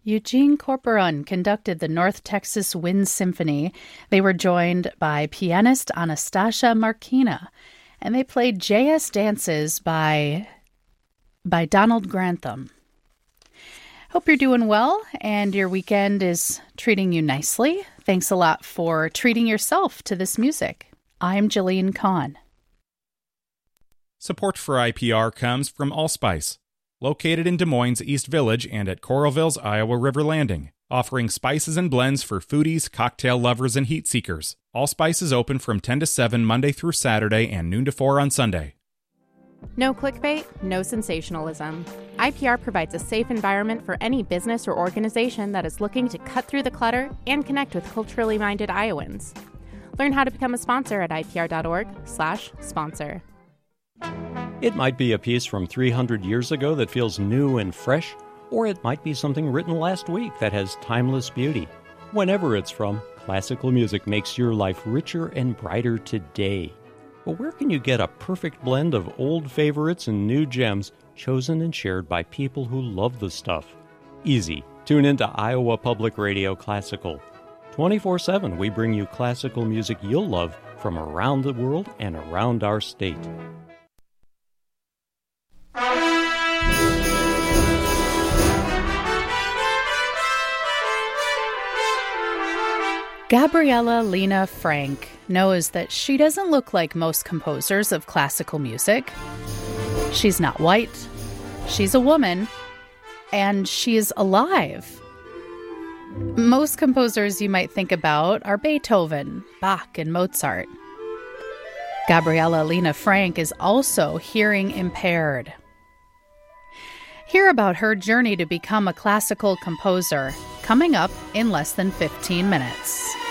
Eugene Corporon conducted the North Texas Wind Symphony. They were joined by pianist Anastasia Markina, and they played J.S. Dances by Donald Grantham. Hope you're doing well and your weekend is treating you nicely. Thanks a lot for treating yourself to this music. I'm Jillian Kahn. Support for IPR comes from Allspice, located in Des Moines East Village and at Coralville's Iowa River Landing, offering spices and blends for foodies, cocktail lovers, and heat seekers. Allspice is open from 10 to 7 Monday through Saturday and noon to 4 on Sunday. No clickbait, no sensationalism. IPR provides a safe environment for any business or organization that is looking to cut through the clutter and connect with culturally minded Iowans. Learn how to become a sponsor at ipr.org/sponsor. It might be a piece from 300 years ago that feels new and fresh, or it might be something written last week that has timeless beauty. Whenever it's from, classical music makes your life richer and brighter today. But where can you get a perfect blend of old favorites and new gems chosen and shared by people who love the stuff? Easy. Tune into Iowa Public Radio Classical. 24/7 we bring you classical music you'll love from around the world and around our state. Gabriella Lena Frank knows that she doesn't look like most composers of classical music. She's not white, she's a woman, and she's alive. Most composers you might think about are Beethoven, Bach, and Mozart. Gabriella Lena Frank is also hearing impaired. Hear about her journey to become a classical composer coming up in less than 15 minutes.